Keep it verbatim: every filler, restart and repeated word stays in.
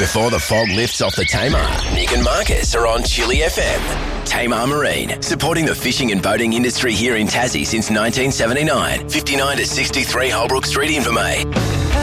before the fog lifts off the Tamar, Nick and Marcus are on Chili F M. Tamar Marine, supporting the fishing and boating industry here in Tassie since nineteen seventy-nine. fifty-nine to sixty-three Holbrook Street, Invermay.